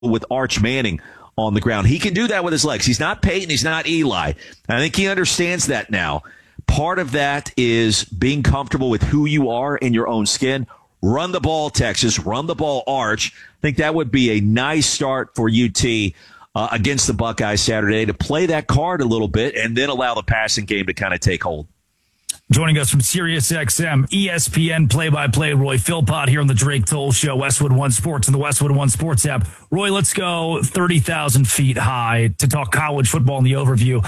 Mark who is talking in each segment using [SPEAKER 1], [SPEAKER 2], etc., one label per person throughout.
[SPEAKER 1] with Arch Manning on the ground. He can do that with his legs. He's not Peyton. He's not Eli. I think he understands that now. Part of that is being comfortable with who you are in your own skin. Run the ball, Texas. Run the ball, Arch. I think that would be a nice start for UT against the Buckeyes Saturday to play that card a little bit and then allow the passing game to kind of take hold.
[SPEAKER 2] Joining us from SiriusXM, ESPN play-by-play, Roy Philpott here on the Drake Toll Show, Westwood One Sports and the Westwood One Sports app. Roy, let's go 30,000 feet high to talk college football in the overview.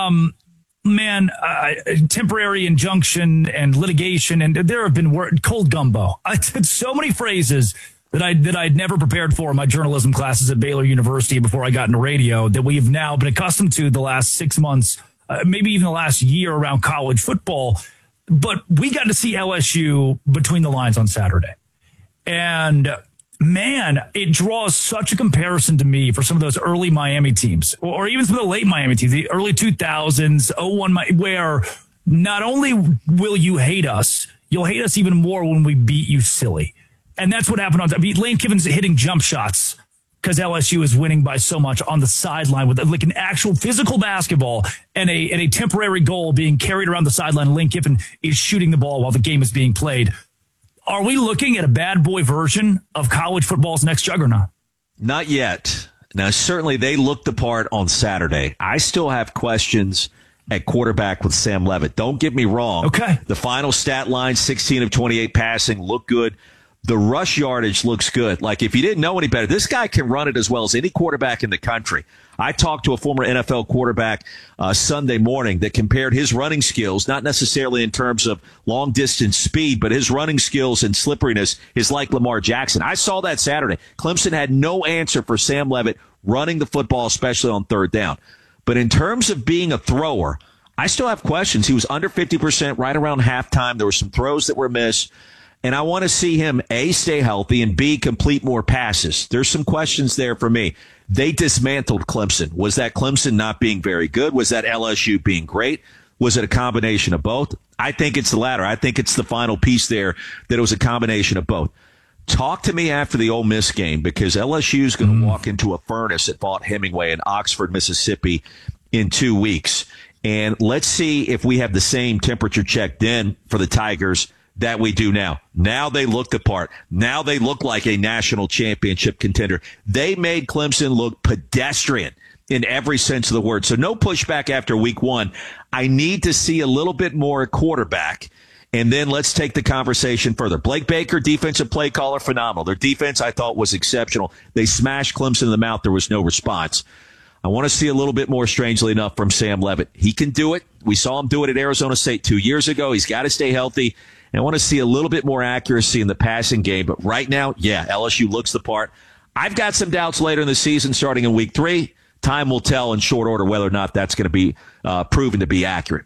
[SPEAKER 2] Temporary injunction and litigation, and there have been cold gumbo. I said so many phrases that I'd never prepared for in my journalism classes at Baylor University before I got into radio that we've now been accustomed to the last 6 months, maybe even the last year around college football. But we got to see LSU between the lines on Saturday. And man, it draws such a comparison to me for some of those early Miami teams, or even some of the late Miami teams, the early 2000s, 01, where not only will you hate us, you'll hate us even more when we beat you silly. And that's what happened Lane Kiffin's hitting jump shots because LSU is winning by so much on the sideline with like an actual physical basketball and a temporary goal being carried around the sideline. And Lane Kiffin is shooting the ball while the game is being played. Are we looking at a bad boy version of college football's next juggernaut?
[SPEAKER 1] Not yet. Now, certainly they looked the part on Saturday. I still have questions at quarterback with Sam Leavitt. Don't get me wrong.
[SPEAKER 2] Okay.
[SPEAKER 1] The final stat line, 16 of 28 passing, looked good. The rush yardage looks good. Like, if you didn't know any better, this guy can run it as well as any quarterback in the country. I talked to a former NFL quarterback Sunday morning that compared his running skills, not necessarily in terms of long-distance speed, but his running skills and slipperiness is like Lamar Jackson. I saw that Saturday. Clemson had no answer for Sam Leavitt running the football, especially on third down. But in terms of being a thrower, I still have questions. He was under 50% right around halftime. There were some throws that were missed. And I want to see him, A, stay healthy, and B, complete more passes. There's some questions there for me. They dismantled Clemson. Was that Clemson not being very good? Was that LSU being great? Was it a combination of both? I think it's the latter. I think it's the final piece there that it was a combination of both. Talk to me after the Ole Miss game, because LSU is going to walk into a furnace at Vaught Hemingway in Oxford, Mississippi in 2 weeks. And let's see if we have the same temperature check then for the Tigers that we do now. Now they look the part. Now they look like a national championship contender. They made Clemson look pedestrian in every sense of the word. So no pushback after week one. I need to see a little bit more at quarterback. And then let's take the conversation further. Blake Baker, defensive play caller, phenomenal. Their defense, I thought, was exceptional. They smashed Clemson in the mouth. There was no response. I want to see a little bit more, strangely enough, from Sam Leavitt. He can do it. We saw him do it at Arizona State 2 years ago. He's got to stay healthy. And I want to see a little bit more accuracy in the passing game. But right now, yeah, LSU looks the part. I've got some doubts later in the season, starting in week 3. Time will tell in short order whether or not that's going to be proven to be accurate.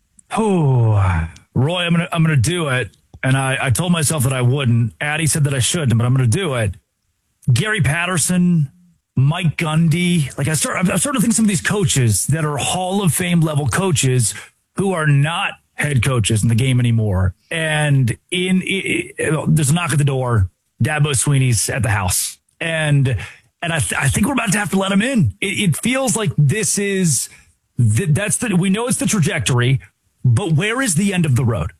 [SPEAKER 2] Oh, Roy, I'm gonna do it. And I told myself that I wouldn't. Addie said that I shouldn't, but I'm going to do it. Gary Patterson, Mike Gundy. Like, I'm starting to think some of these coaches that are Hall of Fame level coaches who are not head coaches in the game anymore. And there's a knock at the door. Dabo Sweeney's at the house. And I think we're about to have to let him in. It feels like this is, we know it's the trajectory, but where is the end of the road?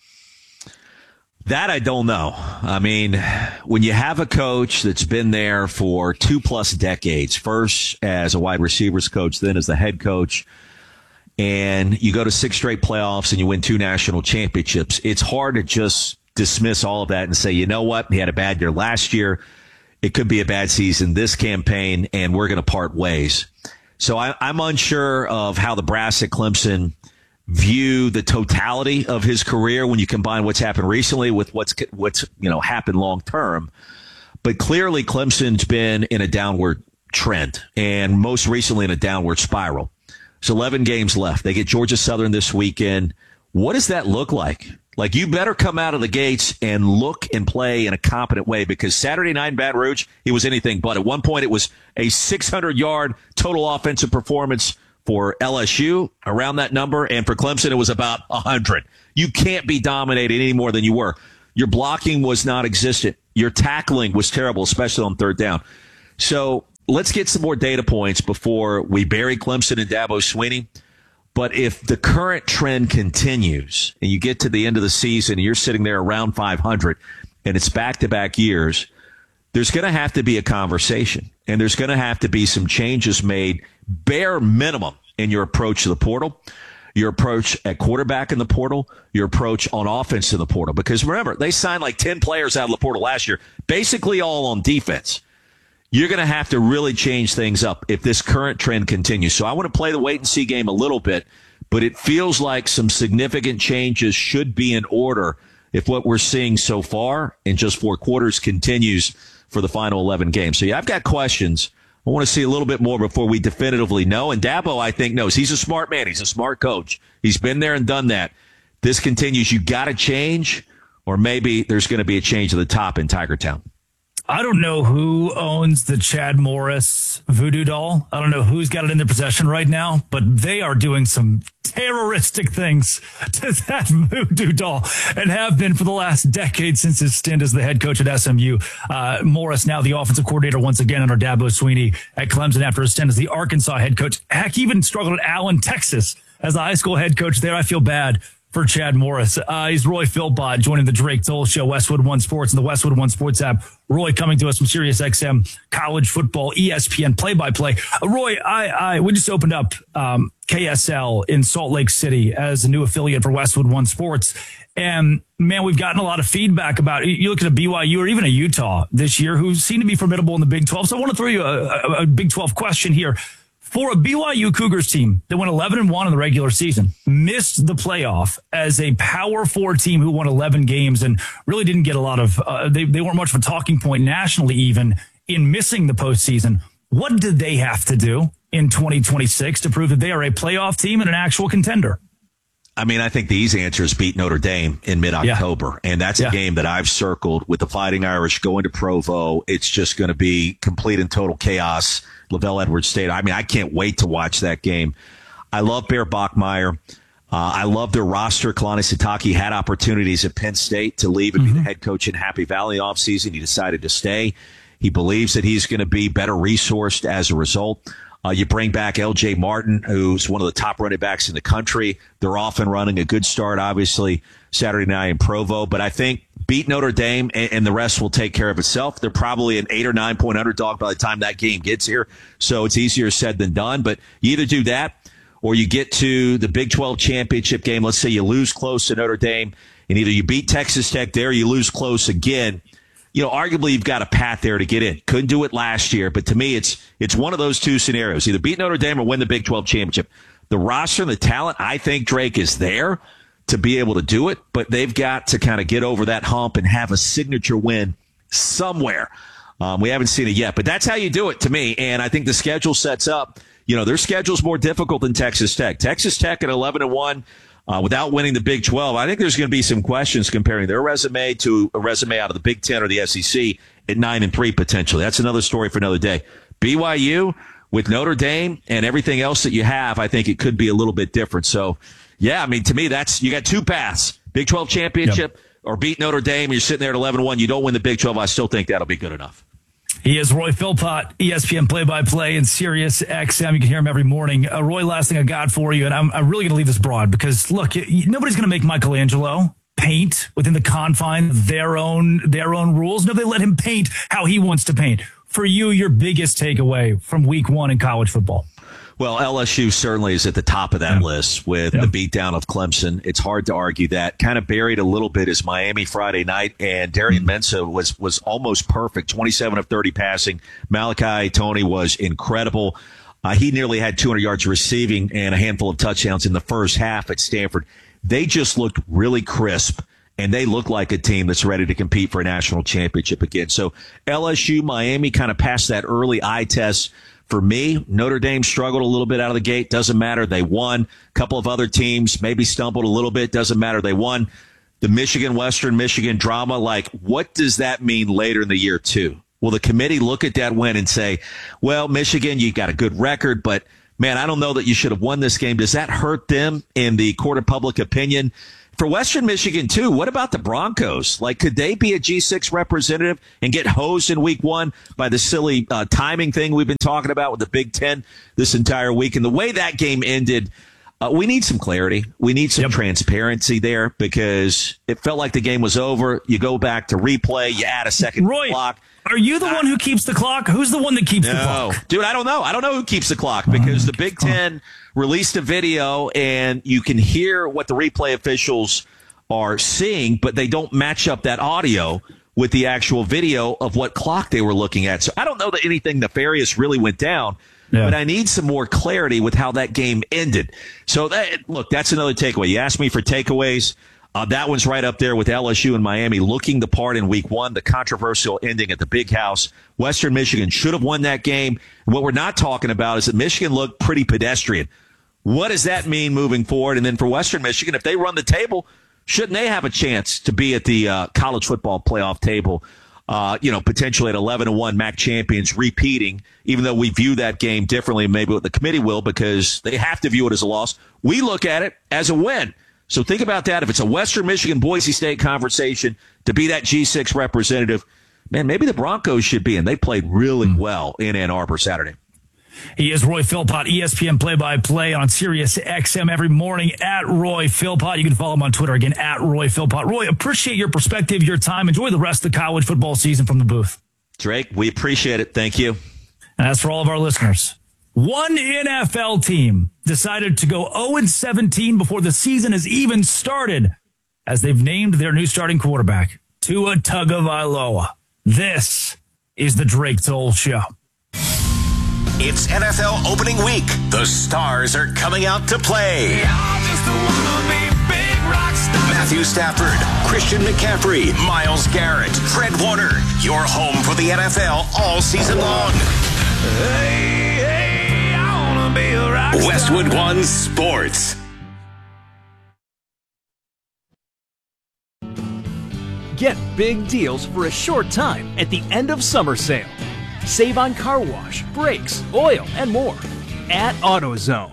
[SPEAKER 1] That I don't know. I mean, when you have a coach that's been there for 2+ decades, first as a wide receivers coach, then as the head coach, and you go to 6 straight playoffs and you win 2 national championships, it's hard to just dismiss all of that and say, you know what, he had a bad year last year. It could be a bad season this campaign, and we're going to part ways. So I'm unsure of how the brass at Clemson view the totality of his career when you combine what's happened recently with what's happened long term. But clearly Clemson's been in a downward trend, and most recently in a downward spiral. There's 11 games left. They get Georgia Southern this weekend. What does that look like? Like, you better come out of the gates and look and play in a competent way, because Saturday night in Baton Rouge, he was anything but. At one point, it was a 600-yard total offensive performance for LSU, around that number, and for Clemson, it was about 100. You can't be dominated any more than you were. Your blocking was non-existent. Your tackling was terrible, especially on third down. So let's get some more data points before we bury Clemson and Dabo Swinney. But if the current trend continues and you get to the end of the season and you're sitting there around 500 and it's back-to-back years, there's going to have to be a conversation and there's going to have to be some changes made, bare minimum, in your approach to the portal, your approach at quarterback in the portal, your approach on offense in the portal. Because remember, they signed like 10 players out of the portal last year, basically all on defense. You're going to have to really change things up if this current trend continues. So I want to play the wait-and-see game a little bit, but it feels like some significant changes should be in order if what we're seeing so far in just 4 quarters continues for the final 11 games. So, yeah, I've got questions. I want to see a little bit more before we definitively know. And Dabo, I think, knows. He's a smart man. He's a smart coach. He's been there and done that. This continues. You got to change, or maybe there's going to be a change at the top in Tiger Town.
[SPEAKER 2] I don't know who owns the Chad Morris voodoo doll. I don't know who's got it in their possession right now, but they are doing some terroristic things to that voodoo doll and have been for the last decade since his stint as the head coach at SMU. Morris, now the offensive coordinator once again under Dabo Swinney at Clemson after his stint as the Arkansas head coach. Heck, even struggled at Allen, Texas as the high school head coach there. I feel bad for Chad Morris. He's Roy Philpott joining the Drake Toll Show, Westwood One Sports, and the Westwood One Sports app. Roy coming to us from Sirius XM, college football, ESPN play-by-play. Roy, we just opened up KSL in Salt Lake City as a new affiliate for Westwood One Sports. And, man, we've gotten a lot of feedback about it. You look at a BYU or even a Utah this year who seem to be formidable in the Big 12. So I want to throw you a Big 12 question here. For a BYU Cougars team that went 11-1 in the regular season, missed the playoff as a Power 4 team who won 11 games and really didn't get a lot of they weren't much of a talking point nationally even in missing the postseason. What do they have to do in 2026 to prove that they are a playoff team and an actual contender?
[SPEAKER 1] I mean, I think the easy answer is beat Notre Dame in mid-October. Yeah. And that's a game that I've circled with the Fighting Irish going to Provo. It's just going to be complete and total chaos. LaVell Edwards State. I mean, I can't wait to watch that game. I love Bear Bachmeier. I love their roster. Kalani Sitake had opportunities at Penn State to leave and be the head coach in Happy Valley offseason. He decided to stay. He believes that he's going to be better resourced as a result. You bring back L.J. Martin, who's one of the top running backs in the country. They're off and running. A good start, obviously, Saturday night in Provo. But I think beat Notre Dame, and the rest will take care of itself. They're probably an 8 or 9 point underdog by the time that game gets here. So it's easier said than done. But you either do that or you get to the Big 12 championship game. Let's say you lose close to Notre Dame, and either you beat Texas Tech there or you lose close again. You know, arguably you've got a path there to get in. Couldn't do it last year, but to me it's one of those two scenarios. Either beat Notre Dame or win the Big 12 championship. The roster and the talent, I think Drake is there to be able to do it, but they've got to kind of get over that hump and have a signature win somewhere. We haven't seen it yet, but that's how you do it to me, and I think the schedule sets up. You know, their schedule's more difficult than Texas Tech. Texas Tech at 11-1. Without winning the Big 12, I think there's going to be some questions comparing their resume to a resume out of the Big 10 or the SEC at 9-3 potentially. That's another story for another day. BYU with Notre Dame and everything else that you have, I think it could be a little bit different. So, yeah, I mean, to me, you got two paths. Big 12 championship or beat Notre Dame. You're sitting there at 11-1. You don't win the Big 12. I still think that'll be good enough.
[SPEAKER 2] He is Roy Philpott, ESPN play-by-play and Sirius XM. You can hear him every morning. Roy, last thing I got for you, and I'm really going to leave this broad because, look, nobody's going to make Michelangelo paint within the confines of their own rules. No, they let him paint how he wants to paint. For you, your biggest takeaway from week 1 in college football?
[SPEAKER 1] Well, LSU certainly is at the top of that list with the beatdown of Clemson. It's hard to argue that. Kind of buried a little bit is Miami Friday night, and Darian Mensah was almost perfect, 27 of 30 passing. Malachi Toney was incredible. He nearly had 200 yards receiving and a handful of touchdowns in the first half at Stanford. They just looked really crisp, and they look like a team that's ready to compete for a national championship again. So LSU, Miami kind of passed that early eye test. For me, Notre Dame struggled a little bit out of the gate. Doesn't matter. They won. A couple of other teams maybe stumbled a little bit. Doesn't matter. They won. The Western Michigan drama, like, what does that mean later in the year, too? Will the committee look at that win and say, well, Michigan, you got a good record, but, man, I don't know that you should have won this game. Does that hurt them in the court of public opinion? for Western Michigan, too, what about the Broncos? Like, could they be a G6 representative and get hosed in week one by the silly timing thing we've been talking about with the Big Ten this entire week? And the way that game ended, we need some clarity. We need some transparency there because it felt like the game was over. You go back to replay, you add a second clock.
[SPEAKER 2] Are you the one who keeps the clock? Who's the one that keeps the clock?
[SPEAKER 1] Dude, I don't know. I don't know who keeps the clock because the Big Ten released a video and you can hear what the replay officials are seeing, but they don't match up that audio with the actual video of what clock they were looking at. So I don't know that anything nefarious really went down, but I need some more clarity with how that game ended. So, look, that's another takeaway. You asked me for takeaways. That one's right up there with LSU and Miami looking the part in week one, the controversial ending at the Big House. Western Michigan should have won that game. What we're not talking about is that Michigan looked pretty pedestrian. What does that mean moving forward? And then for Western Michigan, if they run the table, shouldn't they have a chance to be at the college football playoff table, potentially at 11-1 MAC champions repeating, even though we view that game differently, maybe what the committee will, because they have to view it as a loss. We look at it as a win. So think about that. If it's a Western Michigan, Boise State conversation to be that G6 representative, man, maybe the Broncos should be. And they played really well in Ann Arbor Saturday.
[SPEAKER 2] He is Roy Philpott, ESPN play-by-play on Sirius XM every morning at Roy Philpott. You can follow him on Twitter again at Roy Philpott. Roy, appreciate your perspective, your time. Enjoy the rest of the college football season from the booth.
[SPEAKER 1] Drake, we appreciate it. Thank you.
[SPEAKER 2] And as for all of our listeners, one NFL team decided to go 0-17 before the season has even started as they've named their new starting quarterback, Tua Tagovailoa. This is the Drake Toll Show.
[SPEAKER 3] It's NFL opening week. The stars are coming out to play. Matthew Stafford, Christian McCaffrey, Myles Garrett, Fred Warner. Your home for the NFL all season long. Westwood One Sports.
[SPEAKER 4] Get big deals for a short time at the end of summer sale. Save on car wash, brakes, oil, and more at AutoZone.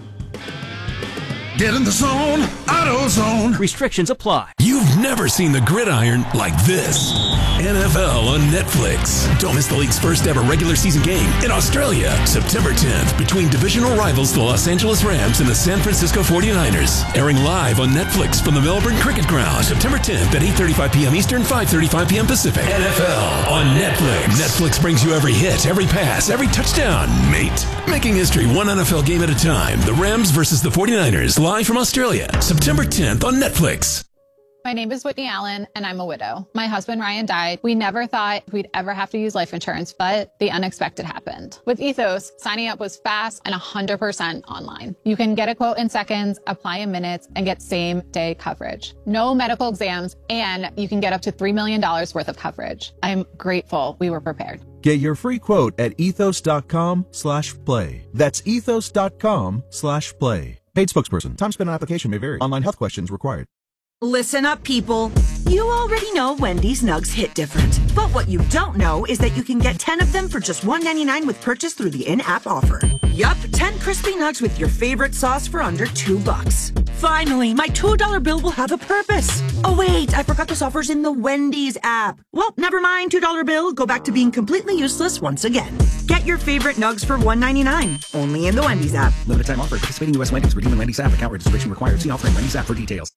[SPEAKER 5] Get in the zone, AutoZone.
[SPEAKER 4] Restrictions apply.
[SPEAKER 6] You've never seen the gridiron like this. NFL on Netflix. Don't miss the league's first ever regular season game in Australia, September 10th, between divisional rivals the Los Angeles Rams and the San Francisco 49ers. Airing live on Netflix from the Melbourne Cricket Ground, September 10th at 8:35 p.m. Eastern, 5:35 p.m. Pacific. NFL on Netflix. Netflix brings you every hit, every pass, every touchdown, mate. Making history one NFL game at a time. The Rams versus the 49ers, live from Australia, September 10th on Netflix.
[SPEAKER 7] My name is Whitney Allen, and I'm a widow. My husband, Ryan, died. We never thought we'd ever have to use life insurance, but the unexpected happened. With Ethos, signing up was fast and 100% online. You can get a quote in seconds, apply in minutes, and get same-day coverage. No medical exams, and you can get up to $3 million worth of coverage. I'm grateful we were prepared.
[SPEAKER 8] Get your free quote at ethos.com/play. That's ethos.com/play. Paid spokesperson. Time spent on application may vary. Online health questions required.
[SPEAKER 9] Listen up, people. You already know Wendy's nugs hit different. But what you don't know is that you can get 10 of them for just $1.99 with purchase through the in-app offer. Yup, 10 crispy nugs with your favorite sauce for under $2. Finally, my $2 bill will have a purpose. Oh wait, I forgot this offer's in the Wendy's app. Well, never mind, $2 bill. Go back to being completely useless once again. Get your favorite nugs for $1.99. Only in the Wendy's app.
[SPEAKER 10] Limited time offer. Participating U.S. Wendy's. Redeem in Wendy's app. Account registration required. See offer in Wendy's app for details.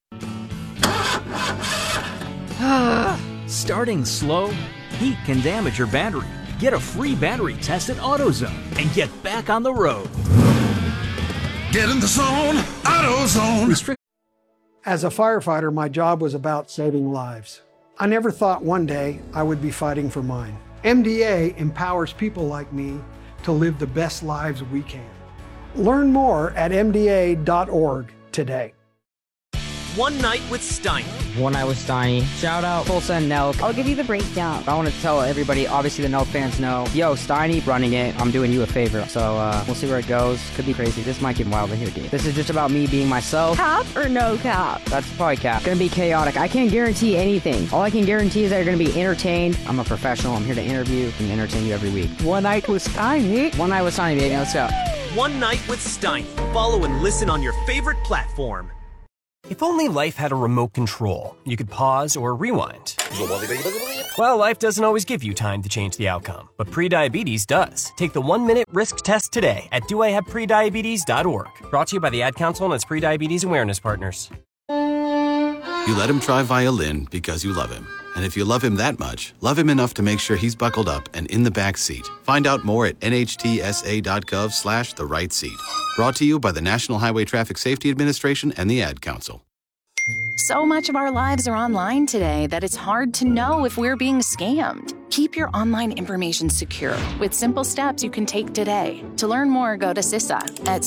[SPEAKER 4] Starting slow? Heat can damage your battery. Get a free battery test at AutoZone and get back on the road.
[SPEAKER 5] Get in the zone, AutoZone.
[SPEAKER 11] As a firefighter, my job was about saving lives. I never thought one day I would be fighting for mine. MDA empowers people like me to live the best lives we can. Learn more at mda.org today.
[SPEAKER 4] One Night with Steiny.
[SPEAKER 12] One Night with Steiny. Shout out Tulsa and Nelk.
[SPEAKER 13] I'll give you the breakdown.
[SPEAKER 12] I want to tell everybody, obviously the Nelk fans know, yo, Steiny running it, I'm doing you a favor. So we'll see where it goes. Could be crazy. This might get wild in here, dude. This is just about me being myself.
[SPEAKER 13] Cap or no cap?
[SPEAKER 12] That's probably cap. Gonna be chaotic. I can't guarantee anything. All I can guarantee is that you're gonna be entertained. I'm a professional. I'm here to interview and entertain you every week.
[SPEAKER 13] One Night with Steiny.
[SPEAKER 12] One Night with Steiny, baby. Let's go.
[SPEAKER 4] One Night with Steiny. Follow and listen on your favorite platform.
[SPEAKER 14] If only life had a remote control, you could pause or rewind. Well, life doesn't always give you time to change the outcome, but prediabetes does. Take the 1-minute risk test today at doihaveprediabetes.org. Brought to you by the Ad Council and its prediabetes awareness partners.
[SPEAKER 15] You let him try violin because you love him. And if you love him that much, love him enough to make sure he's buckled up and in the back seat. Find out more at nhtsa.gov/the right seat. Brought to you by the National Highway Traffic Safety Administration and the Ad Council.
[SPEAKER 16] So much of our lives are online today that it's hard to know if we're being scammed. Keep your online information secure with simple steps you can take today. To learn more, go to CISA at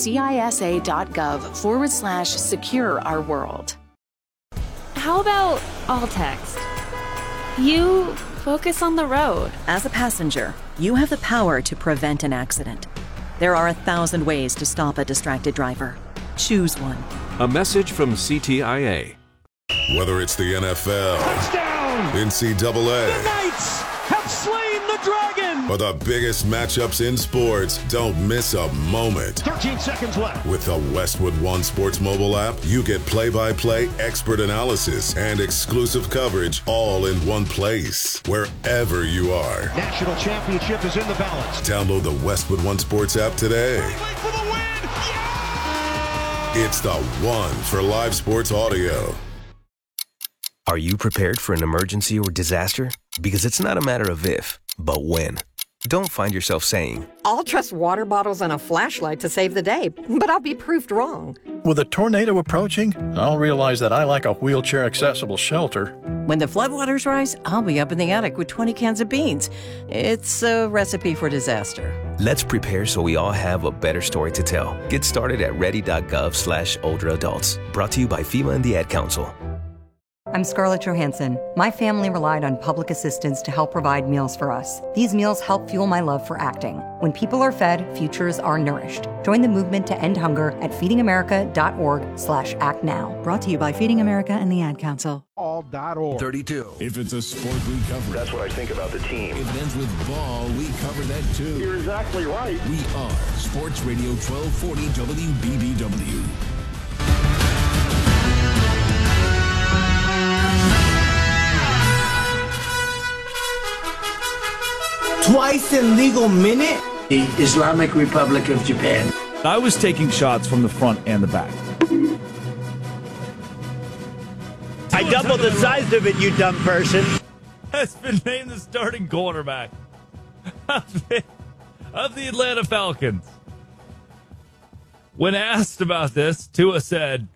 [SPEAKER 16] CISA.gov/secure our world.
[SPEAKER 17] How about all text? You focus on the road.
[SPEAKER 18] As a passenger, you have the power to prevent an accident. There are 1,000 ways to stop a distracted driver. Choose one.
[SPEAKER 19] A message from CTIA.
[SPEAKER 20] Whether it's the NFL,
[SPEAKER 5] touchdown,
[SPEAKER 20] NCAA,
[SPEAKER 5] the Knights have slain the dragon,
[SPEAKER 20] or the biggest matchups in sports, don't miss a moment.
[SPEAKER 5] 13 seconds left.
[SPEAKER 20] With the Westwood One Sports mobile app, you get play-by-play expert analysis and exclusive coverage all in one place, wherever you are.
[SPEAKER 5] National championship is in the balance.
[SPEAKER 20] Download the Westwood One Sports app today.
[SPEAKER 5] For the win! Yeah!
[SPEAKER 20] It's the one for live sports audio.
[SPEAKER 21] Are you prepared for an emergency or disaster? Because it's not a matter of if, but when. Don't find yourself saying,
[SPEAKER 22] I'll trust water bottles and a flashlight to save the day, but I'll be proved wrong.
[SPEAKER 23] With a tornado approaching, I'll realize that I like a wheelchair-accessible shelter.
[SPEAKER 22] When the floodwaters rise, I'll be up in the attic with 20 cans of beans. It's a recipe for disaster.
[SPEAKER 21] Let's prepare so we all have a better story to tell. Get started at ready.gov/older adults. Brought to you by FEMA and the Ad Council.
[SPEAKER 24] I'm Scarlett Johansson. My family relied on public assistance to help provide meals for us. These meals help fuel my love for acting. When people are fed, futures are nourished. Join the movement to end hunger at feedingamerica.org/actnow. Brought to you by Feeding America and the Ad Council.
[SPEAKER 25] All.org.
[SPEAKER 6] 32.
[SPEAKER 25] If it's a sport, we cover it.
[SPEAKER 26] That's what I think about the team.
[SPEAKER 25] If it ends with ball, we cover that too.
[SPEAKER 26] You're exactly right.
[SPEAKER 25] We are Sports Radio 1240 WBBW.
[SPEAKER 27] Twice in legal minute, the Islamic Republic of Japan.
[SPEAKER 2] I was taking shots from the front and the back.
[SPEAKER 28] I doubled the size of it, you dumb person.
[SPEAKER 2] Has been named the starting quarterback of the Atlanta Falcons. When asked about this, Tua said,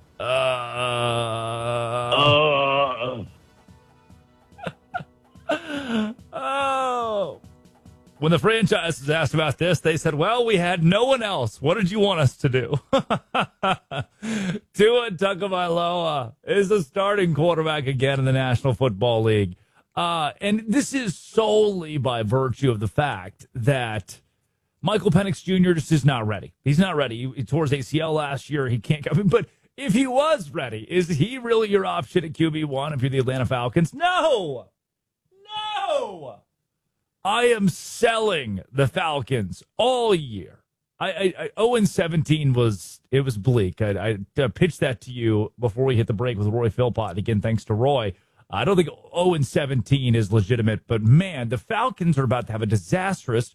[SPEAKER 2] Oh. When the franchise was asked about this, they said, well, we had no one else. What did you want us to do? Tua Tagovailoa is the starting quarterback again in the National Football League. And this is solely by virtue of the fact that Michael Penix Jr. just is not ready. He's not ready. He tore his ACL last year. He can't come in. But if he was ready, is he really your option at QB1 if you're the Atlanta Falcons? No! No! I am selling the Falcons all year. 0-17 was bleak. I pitched that to you before we hit the break with Roy Philpott. Again, thanks to Roy. I don't think 0-17 is legitimate, but man, the Falcons are about to have a disastrous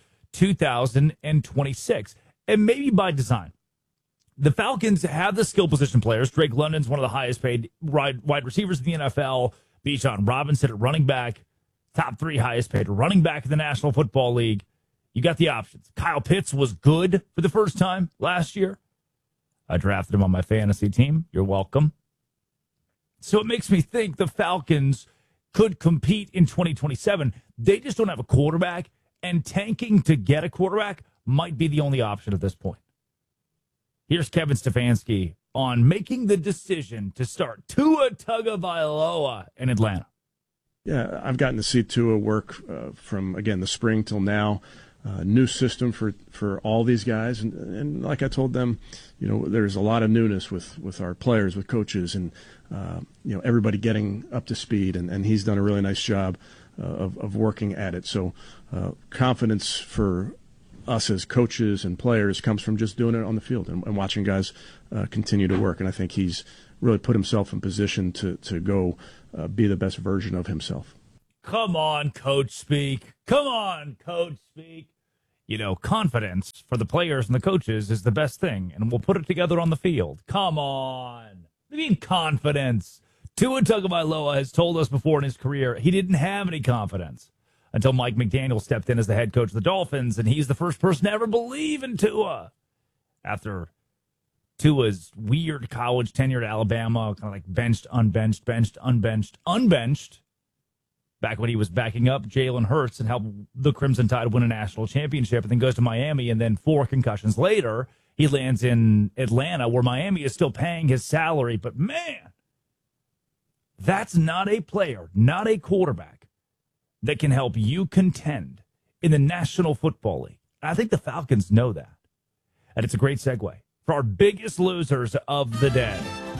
[SPEAKER 2] 2026, and maybe by design. The Falcons have the skill position players. Drake London's one of the highest paid wide receivers in the NFL. Bijan Robinson at running back. Top 3 highest paid running back in the National Football League. You got the options. Kyle Pitts was good for the first time last year. I drafted him on my fantasy team. You're welcome. So it makes me think the Falcons could compete in 2027. They just don't have a quarterback, and tanking to get a quarterback might be the only option at this point. Here's Kevin Stefanski on making the decision to start Tua Tagovailoa in Atlanta.
[SPEAKER 29] Yeah, I've gotten to see Tua work from, again, the spring till now. New system for all these guys. And like I told them, there's a lot of newness with our players, with coaches, and, everybody getting up to speed. And he's done a really nice job of working at it. So confidence for us as coaches and players comes from just doing it on the field and watching guys continue to work. And I think he's really put himself in position to go be the best version of himself.
[SPEAKER 2] Come on, coach speak. Come on, coach speak. You know, confidence for the players and the coaches is the best thing, and we'll put it together on the field. Come on. What do you mean confidence? Tua Tagovailoa has told us before in his career he didn't have any confidence until Mike McDaniel stepped in as the head coach of the Dolphins, and he's the first person to ever believe in Tua. After Tua's weird college tenure at Alabama, kind of like benched, unbenched, benched, unbenched, unbenched, back when he was backing up Jalen Hurts and helped the Crimson Tide win a national championship, and then goes to Miami, and then 4 concussions later, he lands in Atlanta, where Miami is still paying his salary. But, man, that's not a player, not a quarterback that can help you contend in the National Football League. I think the Falcons know that. And it's a great segue for our biggest losers of the day.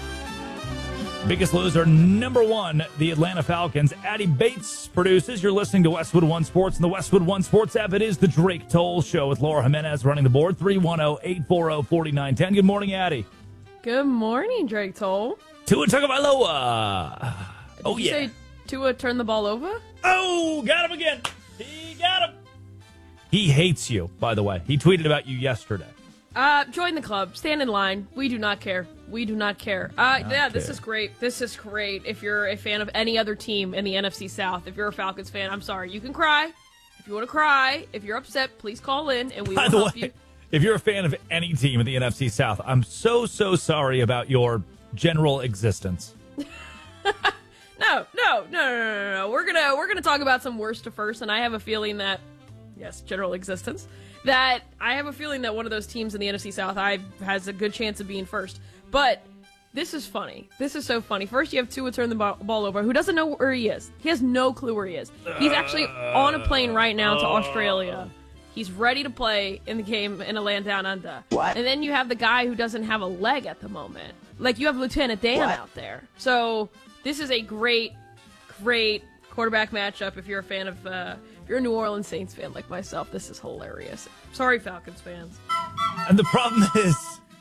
[SPEAKER 2] Biggest loser, number 1, the Atlanta Falcons. Addy Bates produces. You're listening to Westwood One Sports and the Westwood One Sports app. It is the Drake Toll Show with Laura Jimenez running the board. 310-840-4910. Good morning, Addy.
[SPEAKER 1] Good morning, Drake Toll.
[SPEAKER 2] Tua Tagovailoa.
[SPEAKER 1] Did you say Tua turned the ball over?
[SPEAKER 2] Oh, got him again. He got him. He hates you, by the way. He tweeted about you yesterday.
[SPEAKER 1] Join the club. Stand in line. We do not care. We do not care. Yeah, this is great. This is great. If you're a fan of any other team in the NFC South, if you're a Falcons fan, I'm sorry. You can cry. If you want to cry, if you're upset, please call in and we will help you.
[SPEAKER 2] If you're a fan of any team in the NFC South, I'm so sorry about your general existence.
[SPEAKER 1] No. We're gonna talk about some worst to first, and I have a feeling that, yes, general existence. That I have a feeling that one of those teams in the NFC South has a good chance of being first. But this is funny. This is so funny. First, you have Tua turn the ball over, who doesn't know where he is. He has no clue where he is. He's actually on a plane right now to Australia. He's ready to play in the game in a land down under. What? And then you have the guy who doesn't have a leg at the moment. Like, you have Lieutenant Dan out there. So this is a great quarterback matchup if you're a fan of... If you're a New Orleans Saints fan like myself, this is hilarious. Sorry, Falcons fans.
[SPEAKER 2] And the problem is,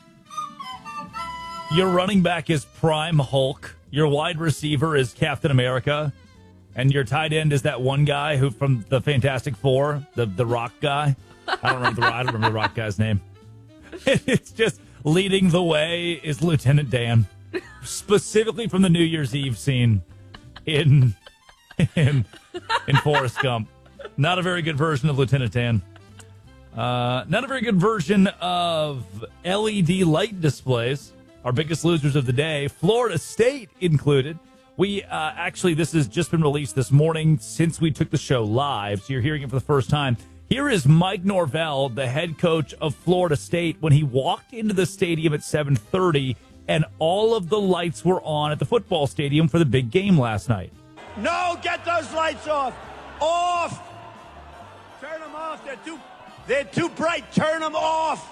[SPEAKER 2] your running back is Prime Hulk, your wide receiver is Captain America, and your tight end is that one guy who from the Fantastic Four, the Rock guy. I don't remember the Rock guy's name. It's just leading the way is Lieutenant Dan, specifically from the New Year's Eve scene in Forrest Gump. Not a very good version of Lieutenant Dan. Not a very good version of LED light displays. Our biggest losers of the day, Florida State included. We actually, this has just been released this morning since we took the show live, so you're hearing it for the first time. Here is Mike Norvell, the head coach of Florida State, when he walked into the stadium at 7:30, and all of the lights were on at the football stadium for the big game last night.
[SPEAKER 28] No, get those lights off. Off. Turn them off. They're too bright. Turn them off.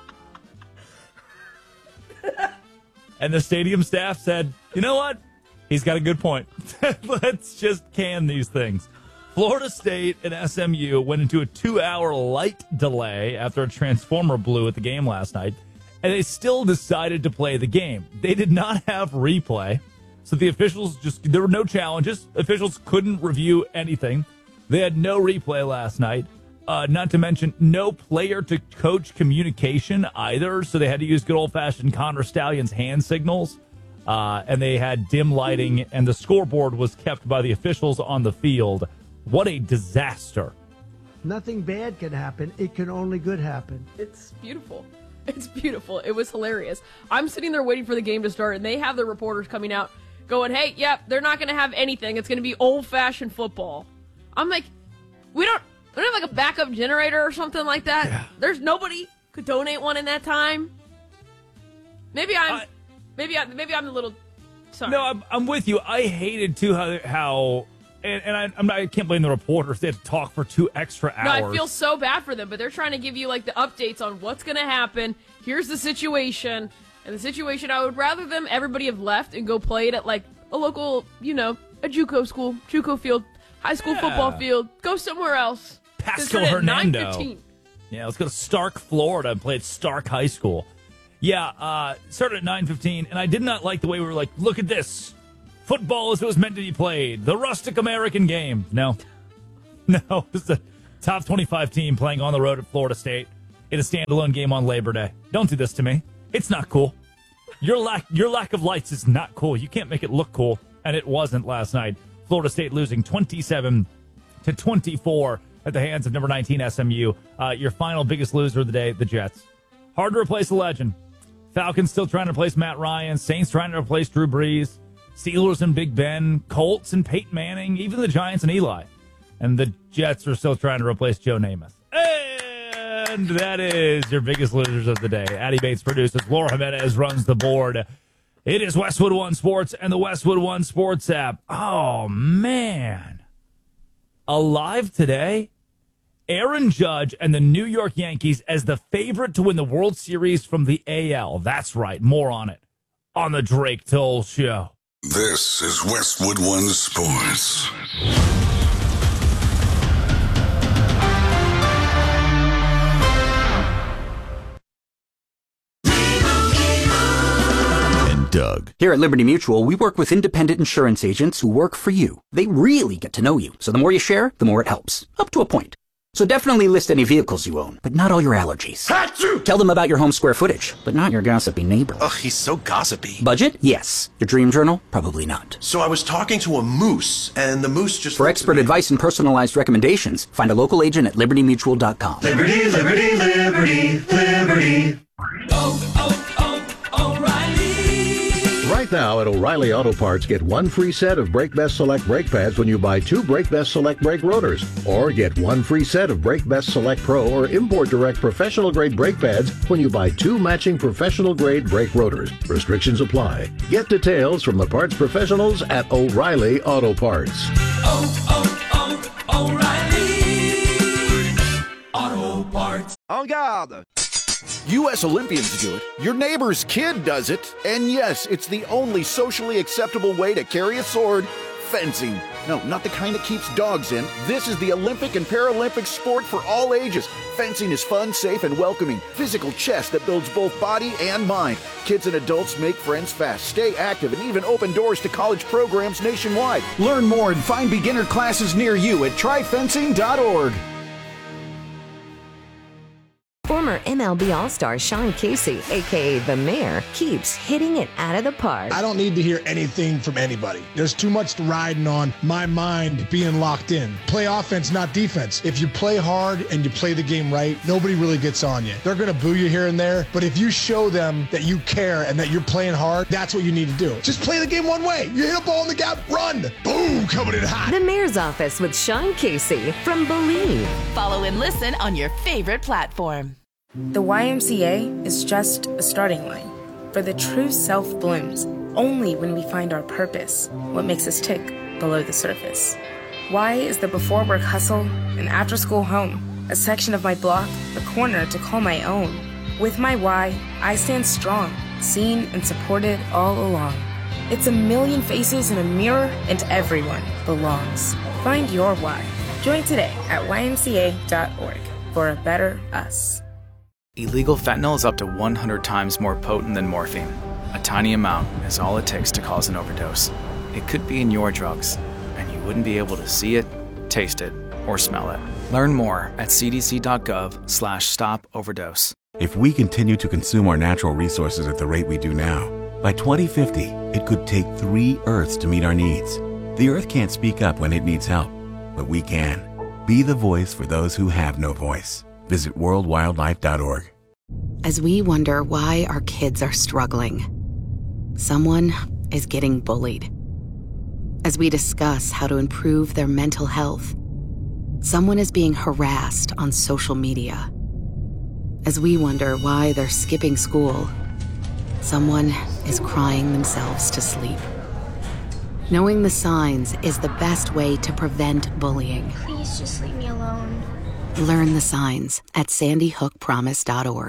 [SPEAKER 2] And the stadium staff said, you know what? He's got a good point. Let's just can these things. Florida State and SMU went into a 2-hour light delay after a transformer blew at the game last night, and they still decided to play the game. They did not have replay, so the officials there were no challenges. Officials couldn't review anything. They had no replay last night. Not to mention no player-to-coach communication either, so they had to use good old-fashioned Connor Stalions hand signals, and they had dim lighting, and the scoreboard was kept by the officials on the field. What a disaster.
[SPEAKER 3] Nothing bad can happen. It can only good happen.
[SPEAKER 1] It's beautiful. It's beautiful. It was hilarious. I'm sitting there waiting for the game to start, and they have the reporters coming out going, hey, yep, they're not going to have anything. It's going to be old-fashioned football. I'm like, we don't have like a backup generator or something like that. Yeah. There's nobody could donate one in that time. Maybe I'm a little sorry.
[SPEAKER 2] No, I'm with you. I hated too how I can't blame the reporters. They had to talk for 2 extra hours.
[SPEAKER 1] No, I feel so bad for them, but they're trying to give you like the updates on what's going to happen. Here's the situation, and the situation. I would rather everybody have left and go play it at like a local, a JUCO school, JUCO field. High school football field. Go somewhere else.
[SPEAKER 2] Pascal Hernando. Yeah, let's go to Stark, Florida, and play at Stark High School. Yeah, started at 9:15, and I did not like the way we were like, look at this. Football as it was meant to be played. The rustic American game. No, it's the top 25 team playing on the road at Florida State in a standalone game on Labor Day. Don't do this to me. It's not cool. Your lack of lights is not cool. You can't make it look cool, and it wasn't last night. Florida State losing 27-24 at the hands of number 19 SMU. Your final biggest loser of the day, the Jets. Hard to replace a legend. Falcons still trying to replace Matt Ryan. Saints trying to replace Drew Brees. Steelers and Big Ben. Colts and Peyton Manning. Even the Giants and Eli. And the Jets are still trying to replace Joe Namath. And that is your biggest losers of the day. Addie Bates produces. Laura Jimenez runs the board. It is Westwood One Sports and the Westwood One Sports app. Oh, man. Alive today? Aaron Judge and the New York Yankees as the favorite to win the World Series from the AL. That's right. More on it on the Drake Toll Show.
[SPEAKER 4] This is Westwood One Sports.
[SPEAKER 7] Doug. Here at Liberty Mutual, we work with independent insurance agents who work for you. They really get to know you, so the more you share, the more it helps. Up to a point. So definitely list any vehicles you own, but not all your allergies. Achoo! Tell them about your home square footage, but not your gossipy neighbor.
[SPEAKER 8] Ugh, he's so gossipy.
[SPEAKER 7] Budget? Yes. Your dream journal? Probably not.
[SPEAKER 8] So I was talking to a moose, and the moose just...
[SPEAKER 7] For expert advice and personalized recommendations, find a local agent at libertymutual.com.
[SPEAKER 5] Liberty, liberty, liberty, liberty.
[SPEAKER 9] Right now at O'Reilly Auto Parts, get one free set of Brake Best Select brake pads when you buy 2 Brake Best Select brake rotors. Or get one free set of Brake Best Select Pro or Import Direct professional grade brake pads when you buy 2 matching professional grade brake rotors. Restrictions apply. Get details from the parts professionals at O'Reilly Auto Parts.
[SPEAKER 5] O'Reilly Auto Parts.
[SPEAKER 10] En garde! U.S. Olympians do it, your neighbor's kid does it, and yes, it's the only socially acceptable way to carry a sword, fencing. No, not the kind that keeps dogs in. This is the Olympic and Paralympic sport for all ages. Fencing is fun, safe, and welcoming. Physical chess that builds both body and mind. Kids and adults make friends fast, stay active, and even open doors to college programs nationwide. Learn more and find beginner classes near you at tryfencing.org.
[SPEAKER 11] Former MLB All-Star Sean Casey, a.k.a. The Mayor, keeps hitting it out of the park.
[SPEAKER 12] I don't need to hear anything from anybody. There's too much riding on my mind being locked in. Play offense, not defense. If you play hard and you play the game right, nobody really gets on you. They're going to boo you here and there, but if you show them that you care and that you're playing hard, that's what you need to do. Just play the game one way. You hit a ball in the gap, run. Boom, coming in hot.
[SPEAKER 11] The Mayor's Office with Sean Casey from Believe.
[SPEAKER 13] Follow and listen on your favorite platform.
[SPEAKER 14] The YMCA is just a starting line, for the true self blooms only when we find our purpose, what makes us tick below the surface. Y is the before work hustle, an after school home, a section of my block, a corner to call my own. With my Y, I stand strong, seen and supported all along. It's a million faces in a mirror and everyone belongs. Find your Y. Join today at ymca.org for a better us.
[SPEAKER 30] Illegal fentanyl is up to 100 times more potent than morphine. A tiny amount is all it takes to cause an overdose. It could be in your drugs, and you wouldn't be able to see it, taste it, or smell it. Learn more at cdc.gov/stop-overdose.
[SPEAKER 31] If we continue to consume our natural resources at the rate we do now, by 2050, it could take 3 Earths to meet our needs. The Earth can't speak up when it needs help, but we can. Be the voice for those who have no voice. Visit worldwildlife.org.
[SPEAKER 32] As we wonder why our kids are struggling, someone is getting bullied. As we discuss how to improve their mental health, someone is being harassed on social media. As we wonder why they're skipping school, someone is crying themselves to sleep. Knowing the signs is the best way to prevent bullying.
[SPEAKER 33] Please just leave me alone.
[SPEAKER 32] Learn the signs at sandyhookpromise.org.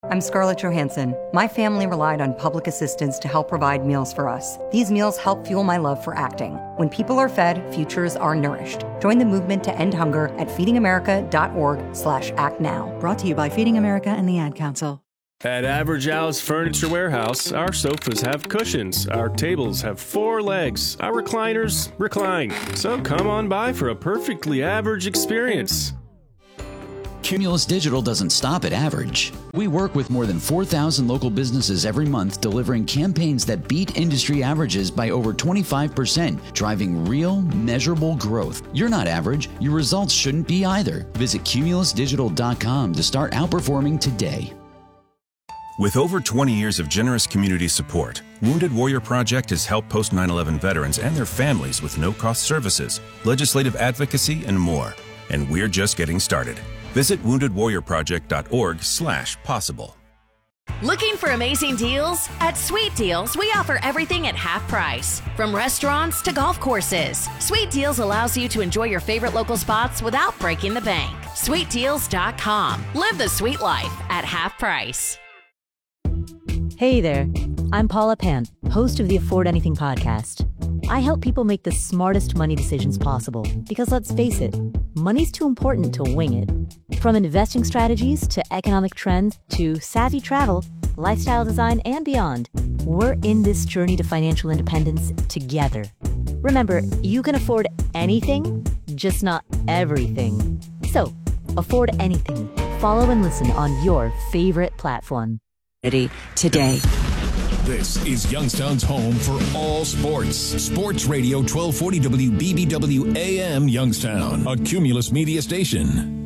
[SPEAKER 6] I'm Scarlett Johansson. My family relied on public assistance to help provide meals for us. These meals help fuel my love for acting. When people are fed, futures are nourished. Join the movement to end hunger at feedingamerica.org/actnow. Brought to you by Feeding America and the Ad Council.
[SPEAKER 15] At Average Al's Furniture Warehouse, our sofas have cushions, our tables have 4 legs, our recliners recline. So come on by for a perfectly average experience.
[SPEAKER 16] Cumulus Digital doesn't stop at average. We work with more than 4,000 local businesses every month, delivering campaigns that beat industry averages by over 25%, driving real, measurable growth. You're not average. Your results shouldn't be either. Visit cumulusdigital.com to start outperforming today.
[SPEAKER 17] With over 20 years of generous community support, Wounded Warrior Project has helped post 9/11 veterans and their families with no-cost services, legislative advocacy, and more. And we're just getting started. Visit woundedwarriorproject.org/possible.
[SPEAKER 18] Looking for amazing deals? At Sweet Deals, we offer everything at half price. From restaurants to golf courses, Sweet Deals allows you to enjoy your favorite local spots without breaking the bank. SweetDeals.com. Live the sweet life at half price.
[SPEAKER 19] Hey there, I'm Paula Pant, host of the Afford Anything podcast. I help people make the smartest money decisions possible because, let's face it, money's too important to wing it. From investing strategies to economic trends to savvy travel, lifestyle design, and beyond, we're in this journey to financial independence together. Remember, you can afford anything, just not everything. So, afford anything. Follow and listen on your favorite platform.
[SPEAKER 20] Today.
[SPEAKER 25] This is Youngstown's home for all sports. Sports Radio 1240 WBBW AM Youngstown, a Cumulus media station.